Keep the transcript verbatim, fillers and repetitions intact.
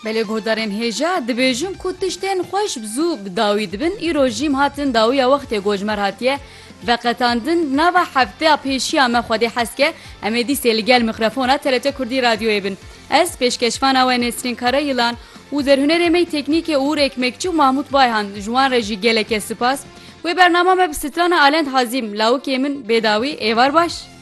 Pele guhdarên hêja dibêjin ku tiştên xweş bi zû bi dawî dibin, îro jîm hatin dawiya wextê gojmer hatiye veqetandin nava hefteya pêşiya me Xwedê heske em ê dîsê li gel mikrofona T R T Kurdî radyoyê bin. Ez pêşkeşvana we Nesrîn Karayılan û zerhûnerê me teknîkê Uğur Ekmekçi û Mahmud Bayhan ji wan re jî geleke spas. Wê bername me bi strana Alend Hazîm lawikê min bêdawî êvar baş.